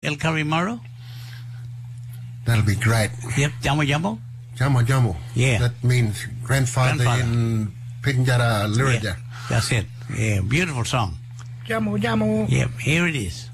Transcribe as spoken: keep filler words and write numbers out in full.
El Carimaro? That'll be great. Yep, Jamo Jamo? Jamo Jamo. Yeah. That means grandfather, Grandfather. in Pitjantjatjara Lyrica. Yeah, that's it. Yeah, beautiful song. Jamo, jamo. Yep, here it is.